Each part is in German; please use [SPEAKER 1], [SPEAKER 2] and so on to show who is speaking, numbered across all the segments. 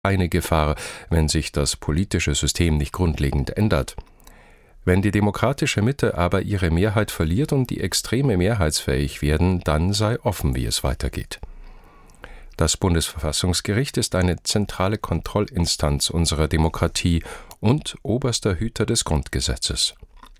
[SPEAKER 1] eine Gefahr, wenn sich das politische System nicht grundlegend ändert. Wenn die demokratische Mitte aber ihre Mehrheit verliert und die Extreme mehrheitsfähig werden, dann sei offen, wie es weitergeht. Das Bundesverfassungsgericht ist eine zentrale Kontrollinstanz unserer Demokratie und oberster Hüter des Grundgesetzes.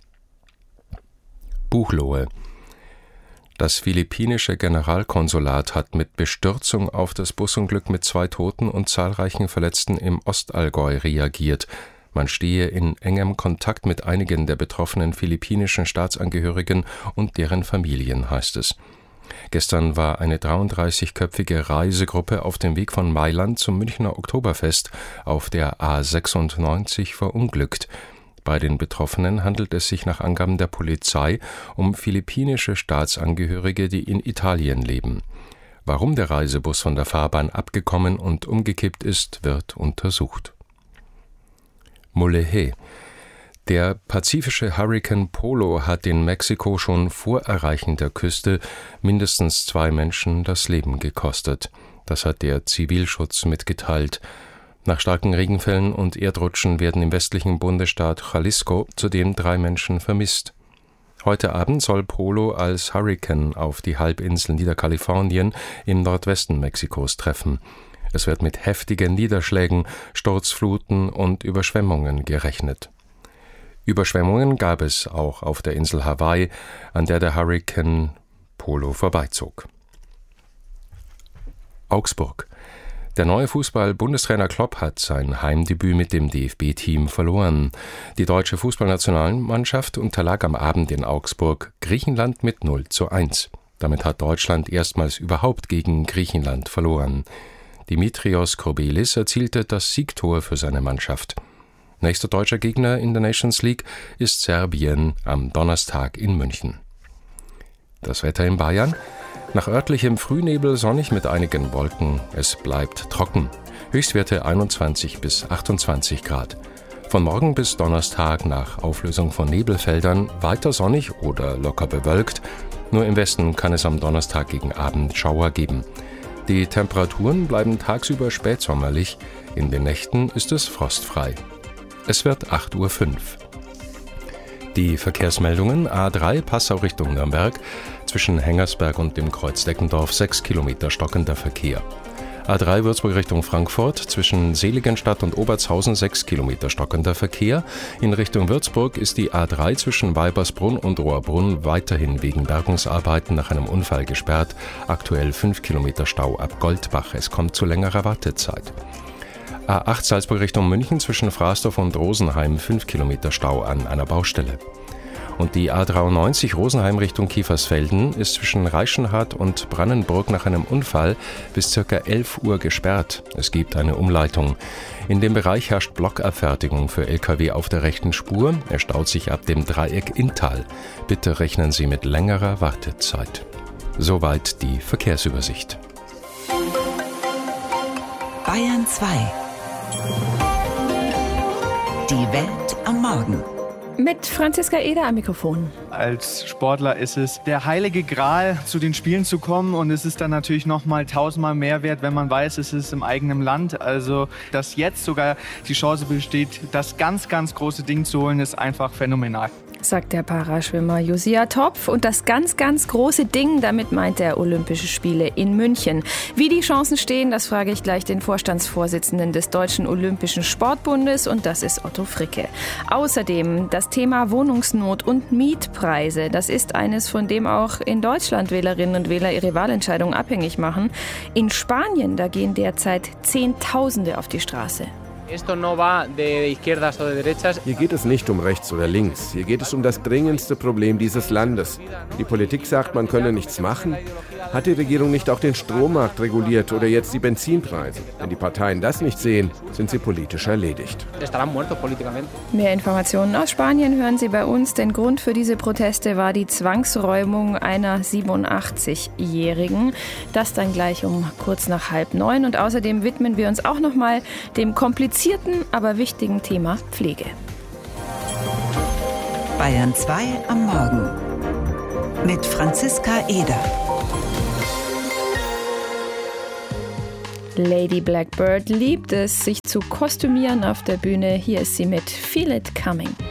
[SPEAKER 1] Buchloe. Das philippinische Generalkonsulat hat mit Bestürzung auf das Busunglück mit 2 Toten und zahlreichen Verletzten im Ostallgäu reagiert. Man stehe in engem Kontakt mit einigen der betroffenen philippinischen Staatsangehörigen und deren Familien, heißt es. Gestern war eine 33-köpfige Reisegruppe auf dem Weg von Mailand zum Münchner Oktoberfest auf der A96 verunglückt. Bei den Betroffenen handelt es sich nach Angaben der Polizei um philippinische Staatsangehörige, die in Italien leben. Warum der Reisebus von der Fahrbahn abgekommen und umgekippt ist, wird untersucht. Mulegé. Der pazifische Hurrikan Polo hat in Mexiko schon vor Erreichen der Küste mindestens 2 Menschen das Leben gekostet. Das hat der Zivilschutz mitgeteilt. Nach starken Regenfällen und Erdrutschen werden im westlichen Bundesstaat Jalisco zudem 3 Menschen vermisst. Heute Abend soll Polo als Hurrikan auf die Halbinsel Niederkalifornien im Nordwesten Mexikos treffen. Es wird mit heftigen Niederschlägen, Sturzfluten und Überschwemmungen gerechnet. Überschwemmungen gab es auch auf der Insel Hawaii, an der der Hurrikan Polo vorbeizog. Augsburg. Der neue Fußball-Bundestrainer Klopp hat sein Heimdebüt mit dem DFB-Team verloren. Die deutsche Fußballnationalmannschaft unterlag am Abend in Augsburg Griechenland mit 0:1. Damit hat Deutschland erstmals überhaupt gegen Griechenland verloren. Dimitrios Kourbelis erzielte das Siegtor für seine Mannschaft. Nächster deutscher Gegner in der Nations League ist Serbien am Donnerstag in München. Das Wetter in Bayern: Nach örtlichem Frühnebel sonnig mit einigen Wolken. Es bleibt trocken. Höchstwerte 21 bis 28 Grad. Von morgen bis Donnerstag nach Auflösung von Nebelfeldern weiter sonnig oder locker bewölkt. Nur im Westen kann es am Donnerstag gegen Abend Schauer geben. Die Temperaturen bleiben tagsüber spätsommerlich. In den Nächten ist es frostfrei. Es wird 8:05 Uhr. Die Verkehrsmeldungen: A3 Passau Richtung Nürnberg, zwischen Hengersberg und dem Kreuz Deckendorf 6 Kilometer stockender Verkehr. A3 Würzburg Richtung Frankfurt, zwischen Seligenstadt und Obertshausen 6 Kilometer stockender Verkehr. In Richtung Würzburg ist die A3 zwischen Weibersbrunn und Rohrbrunn weiterhin wegen Bergungsarbeiten nach einem Unfall gesperrt. Aktuell 5 Kilometer Stau ab Goldbach. Es kommt zu längerer Wartezeit. A8 Salzburg Richtung München, zwischen Frasdorf und Rosenheim 5 Kilometer Stau an einer Baustelle. Und die A93 Rosenheim Richtung Kiefersfelden ist zwischen Reichenhard und Brannenburg nach einem Unfall bis ca. 11 Uhr gesperrt. Es gibt eine Umleitung. In dem Bereich herrscht Blockabfertigung für Lkw auf der rechten Spur. Er staut sich ab dem Dreieck Inntal. Bitte rechnen Sie mit längerer Wartezeit. Soweit die Verkehrsübersicht.
[SPEAKER 2] Bayern 2. Die Welt am Morgen.
[SPEAKER 3] Mit Franziska Eder am Mikrofon.
[SPEAKER 4] Als Sportler ist es der heilige Gral, zu den Spielen zu kommen. Und es ist dann natürlich noch mal 1000-mal mehr wert, wenn man weiß, es ist im eigenen Land. Also, dass jetzt sogar die Chance besteht, das ganz, ganz große Ding zu holen, ist einfach phänomenal.
[SPEAKER 3] Sagt der Paraschwimmer Josia Topf. Und das ganz, ganz große Ding, damit meint er Olympische Spiele in München. Wie die Chancen stehen, das frage ich gleich den Vorstandsvorsitzenden des Deutschen Olympischen Sportbundes, und das ist Otto Fricke. Außerdem das Thema Wohnungsnot und Mietpreise. Das ist eines, von dem auch in Deutschland Wählerinnen und Wähler ihre Wahlentscheidung abhängig machen. In Spanien, da gehen derzeit Zehntausende auf die Straße.
[SPEAKER 5] Hier geht es nicht um rechts oder links. Hier geht es um das dringendste Problem dieses Landes. Die Politik sagt, man könne nichts machen. Hat die Regierung nicht auch den Strommarkt reguliert oder jetzt die Benzinpreise? Wenn die Parteien das nicht sehen, sind sie politisch erledigt.
[SPEAKER 3] Mehr Informationen aus Spanien hören Sie bei uns. Den Grund für diese Proteste war die Zwangsräumung einer 87-Jährigen. Das dann gleich um kurz nach 8:30. Und außerdem widmen wir uns auch nochmal dem komplizierten, aber wichtigen Thema Pflege.
[SPEAKER 2] Bayern 2 am Morgen mit Franziska Eder.
[SPEAKER 3] Lady Blackbird liebt es, sich zu kostümieren auf der Bühne. Hier ist sie mit Feel It Coming.